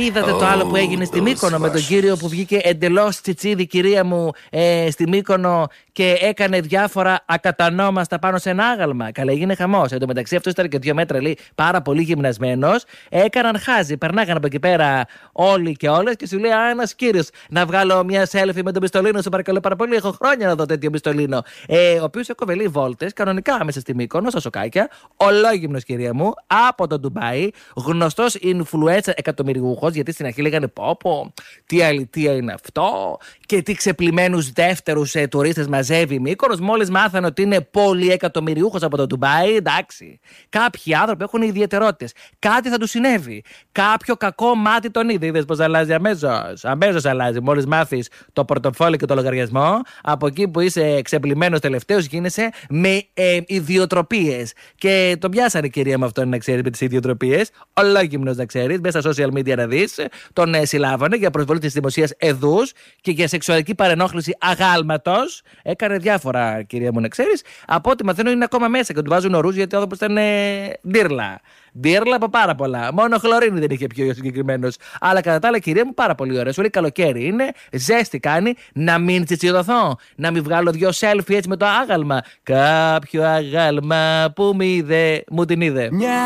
είδατε το άλλο που έγινε στη Μύκονο με τον κύριο που βγήκε εντελώς τσιτσίδι, κυρία μου, στη Μύκονο και έκανε διάφορα ακατανόμαστα πάνω σε ένα άγαλμα? Καλά, έγινε χαμός. Εν τω μεταξύ, αυτό ήταν και 2 μέτρα, λέει, πάρα πολύ γυμνασμένος. Έκαναν χάζι. Περνάγαν από εκεί πέρα όλοι και όλες και σου λέει: ένας κύριος, να βγάλω μια selfie με τον Πιστολίνο, σου παρακαλώ πάρα πολύ. Έχω χρόνια να δω τέτοιο Πιστολίνο. Ο οποίος έκοβε λέει βόλτες κανονικά μέσα στη Μύκονο, στα σοκάκια. Ολόγυμνος, κυρία μου, από το Ντουμπάι. Γνωστός influencer εκατομμυριούχος, γιατί στην αρχή λέγανε πω, τι αλήθεια είναι αυτό και τι ξεπλημμένους δεύτερους τουρίστες μαζεύει η Μύκονος. Μόλις μάθανε ότι είναι πολυεκατομμυριούχος από το Ντουμπάι, εντάξει. Κάποιοι άνθρωποι έχουν ιδιαιτερότητες. Κάτι θα του συνέβη. Κάποιο κακό μάτι τον είδε. Είδες πως αλλάζει αμέσως. Αμέσως αλλάζει. Μόλις μάθεις το πορτοφόλι και το λογαριασμό, από εκεί που είσαι ξεπλημμένος τελευταίος γίνεσαι με ιδιοτροπίες. Και τον πιάσανε, κυρία μου, αυτόν να ξέρει με τις ιδιοτροπίες. Ολόγυμνος να ξέρεις. Μέσα στα social media να δεις. Τον συλλάβανε για προσβολή της δημοσίας εδούς και για σεξουαλική παρενόχληση αγάλματος. Έκανε διάφορα, κυρία μου, να ξέρεις. Από ό,τι μαθαίνω είναι ακόμα μέσα και του βάζουν ορούς γιατί ο άνθρωπος ήταν ντύρλα. Ντύρλα από πάρα πολλά. Μόνο χλωρίνη δεν είχε πιο συγκεκριμένος. Αλλά κατά τα άλλα, κυρία μου, πάρα πολύ ωραία. Σου λέει καλοκαίρι είναι, ζέστη κάνει, να μην τσιτσιδωθώ. Να μην βγάλω 2 selfie έτσι με το άγαλμα. Κάποιο άγαλμα που μου την είδε.